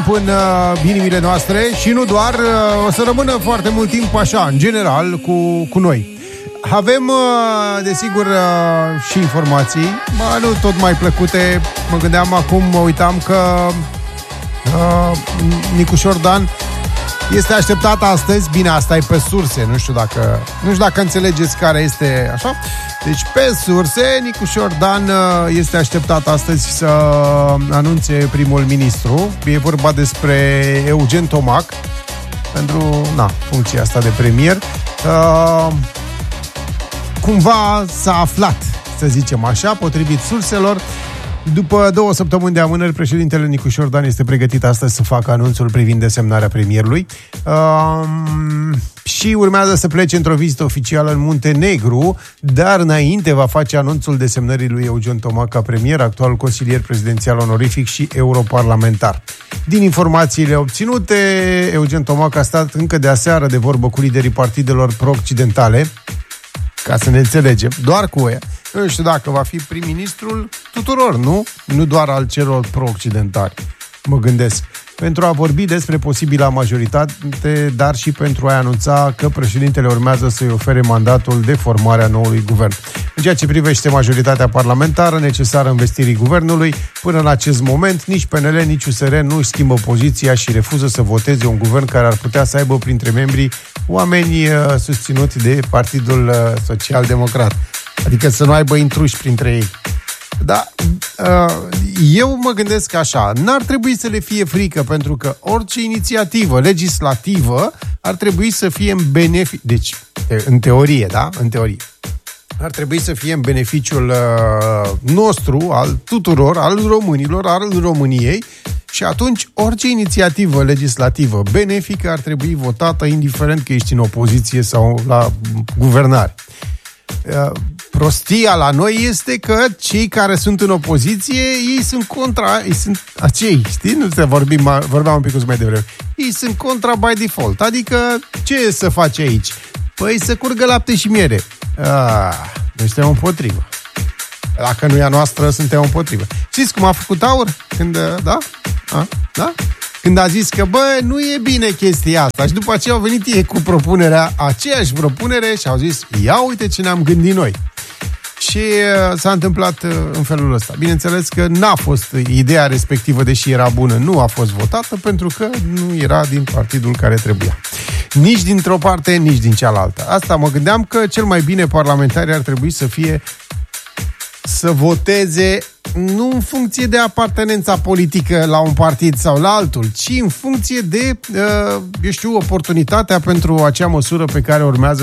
timp în inimile noastre și nu doar, o să rămână foarte mult timp așa, în general, cu noi. Avem, desigur, și informații, nu tot mai plăcute. Mă gândeam acum, mă uitam că Nicușor Dan este așteptat astăzi. Bine, asta e pe surse, nu știu dacă înțelegeți care este așa. Deci pe surse, Nicușor Dan este așteptat astăzi să anunțe primul ministru. E vorba despre Eugen Tomac pentru funcția asta de premier. Cumva s-a aflat, să zicem așa, potrivit surselor. După 2 săptămâni de amânări, președintele Nicușor Dan este pregătit astăzi să facă anunțul privind desemnarea premierului și urmează să plece într-o vizită oficială în Muntenegru, dar înainte va face anunțul desemnării lui Eugen Tomac ca premier, actual consilier prezidențial onorific și europarlamentar. Din informațiile obținute, Eugen Tomac a stat încă de aseară de vorbă cu liderii partidelor pro-occidentale, ca să ne înțelegem, doar cu ea. Nu știu dacă va fi prim-ministrul tuturor, nu? Nu doar al celor pro-occidentali, mă gândesc. Pentru a vorbi despre posibila majoritate, dar și pentru a anunța că președintele urmează să-i ofere mandatul de formare a noului guvern. În ceea ce privește majoritatea parlamentară necesară învestirii guvernului, până în acest moment, nici PNL, nici USR nu își schimbă poziția și refuză să voteze un guvern care ar putea să aibă printre membrii oameni susținuți de Partidul Social-Democrat. Adică să nu aibă intruși printre ei. Da, eu mă gândesc așa, n-ar trebui să le fie frică, pentru că orice inițiativă legislativă ar trebui să fie în beneficiu, deci, în teorie, da? În teorie. Ar trebui să fie în beneficiul nostru, al tuturor, al românilor, al României, și atunci orice inițiativă legislativă benefică ar trebui votată, indiferent că ești în opoziție sau la guvernare. Prostia la noi este că cei care sunt în opoziție, ei sunt contra, ei sunt acei, știi? Nu te vorbeam un pic mai devreme. Ei sunt contra by default. Adică, ce să faci aici? Păi să curgă lapte și miere. Noi suntem împotrivă. Dacă nu e a noastră, suntem împotrivă. Știți cum a făcut Aur? Când, da? Când a zis că, nu e bine chestia asta. Și după aceea au venit ei cu aceeași propunere și au zis, ia uite ce ne-am gândit noi. Și s-a întâmplat în felul ăsta. Bineînțeles că n-a fost ideea respectivă, deși era bună, nu a fost votată pentru că nu era din partidul care trebuia. Nici dintr-o parte, nici din cealaltă. Asta mă gândeam că cel mai bine parlamentarii ar trebui să voteze nu în funcție de apartenența politică la un partid sau la altul, ci în funcție de, oportunitatea pentru acea măsură pe care urmează